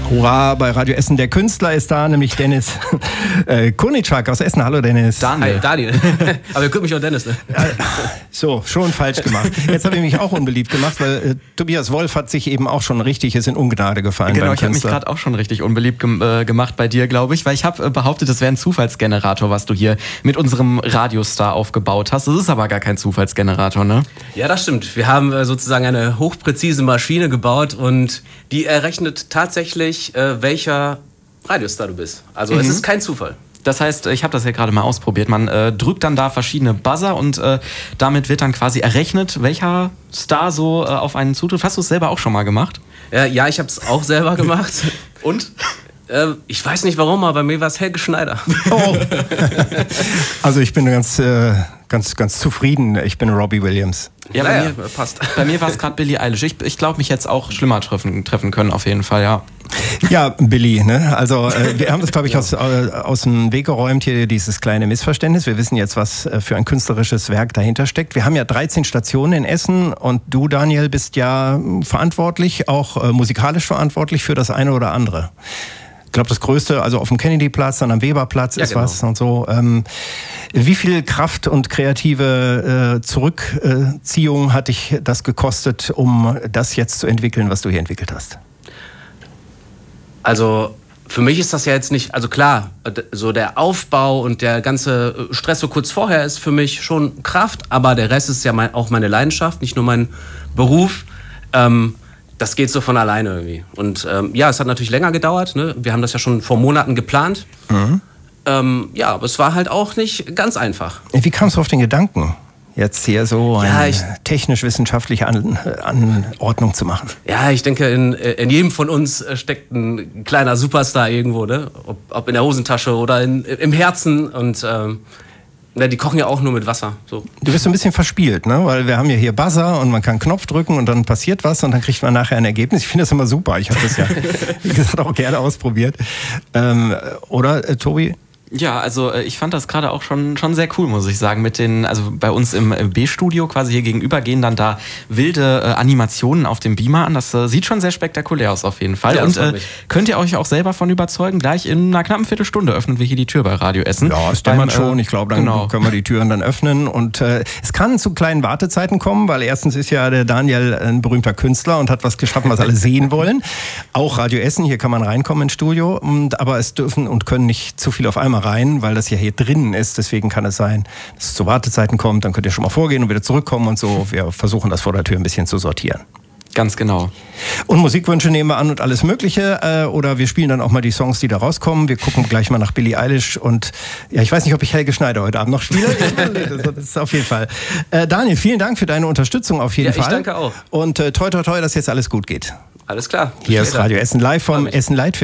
Hurra, bei Radio Essen der Künstler ist da, nämlich Dennis Kunitschak aus Essen. Hallo Dennis. Daniel. Aber ihr könnt mich auch Dennis, ne? So, schon falsch gemacht. Jetzt habe ich mich auch unbeliebt gemacht, weil Tobias Wolf hat sich eben auch schon richtig in Ungnade gefallen. Genau, ich habe mich gerade auch schon richtig unbeliebt gemacht bei dir, glaube ich, weil ich habe behauptet, das wäre ein Zufallsgenerator, was du hier mit unserem Radiostar aufgebaut hast. Das ist aber gar kein Zufallsgenerator, ne? Ja, das stimmt. Wir haben sozusagen eine hochpräzise Maschine gebaut und die errechnet tatsächlich, welcher Radiostar du bist. Also es ist kein Zufall. Das heißt, ich habe das ja gerade mal ausprobiert. Man drückt dann da verschiedene Buzzer und damit wird dann quasi errechnet, welcher Star so auf einen zutrifft. Hast du es selber auch schon mal gemacht? Ja, ich habe es auch selber gemacht. Und? Ich weiß nicht warum, aber bei mir war es Helge Schneider. Oh. Also ich bin ganz zufrieden. Ich bin Robbie Williams. Ja, passt. Bei mir war es gerade Billie Eilish. Ich glaube, mich jetzt auch schlimmer treffen können, auf jeden Fall, ja. Ja, Billie, ne? Also wir haben das, glaube ich, aus dem Weg geräumt, hier dieses kleine Missverständnis. Wir wissen jetzt, was für ein künstlerisches Werk dahinter steckt. Wir haben ja 13 Stationen in Essen und du, Daniel, bist ja verantwortlich, auch musikalisch verantwortlich für das eine oder andere. Ich glaube, das Größte, also auf dem Kennedyplatz, dann am Weberplatz ist genau. Was und so. Wie viel Kraft und kreative Zurückziehung hat dich das gekostet, um das jetzt zu entwickeln, was du hier entwickelt hast? Also für mich ist das ja jetzt nicht, also klar, so der Aufbau und der ganze Stress so kurz vorher ist für mich schon Kraft, aber der Rest ist ja auch meine Leidenschaft, nicht nur mein Beruf. Das geht so von alleine irgendwie. Und es hat natürlich länger gedauert. Ne? Wir haben das ja schon vor Monaten geplant. Mhm. Aber es war halt auch nicht ganz einfach. Wie kamst du auf den Gedanken, jetzt hier so eine technisch-wissenschaftliche Anordnung zu machen? Ja, ich denke, in jedem von uns steckt ein kleiner Superstar irgendwo. Ne? Ob in der Hosentasche oder im Herzen. Und die kochen ja auch nur mit Wasser. So. Du bist so ein bisschen verspielt, ne? Weil wir haben ja hier Buzzer und man kann einen Knopf drücken und dann passiert was und dann kriegt man nachher ein Ergebnis. Ich finde das immer super. Ich habe das ja, wie gesagt, auch gerne ausprobiert. Oder, Tobi? Ja, also ich fand das gerade auch schon sehr cool, muss ich sagen. Also bei uns im B-Studio quasi hier gegenüber gehen dann da wilde Animationen auf dem Beamer an. Das sieht schon sehr spektakulär aus auf jeden Fall. Ja, und könnt ihr euch auch selber von überzeugen, gleich in einer knappen Viertelstunde öffnen wir hier die Tür bei Radio Essen. Ja, es dämmert schon. Ich glaube, dann können wir die Türen dann öffnen. Und es kann zu kleinen Wartezeiten kommen, weil erstens ist ja der Daniel ein berühmter Künstler und hat was geschaffen, was alle sehen wollen. Auch Radio Essen, hier kann man reinkommen ins Studio. Aber es dürfen und können nicht zu viel auf einmal rein, weil das ja hier drinnen ist. Deswegen kann es sein, dass es zu Wartezeiten kommt. Dann könnt ihr schon mal vorgehen und wieder zurückkommen und so. Wir versuchen das vor der Tür ein bisschen zu sortieren. Ganz genau. Und Musikwünsche nehmen wir an und alles Mögliche. Oder wir spielen dann auch mal die Songs, die da rauskommen. Wir gucken gleich mal nach Billie Eilish. Und ja, ich weiß nicht, ob ich Helge Schneider heute Abend noch spiele. Das ist auf jeden Fall. Daniel, vielen Dank für deine Unterstützung auf jeden Fall. Ich danke auch. Und toi, toi, toi, dass jetzt alles gut geht. Alles klar. Hier ist Radio Essen live vom Essen Light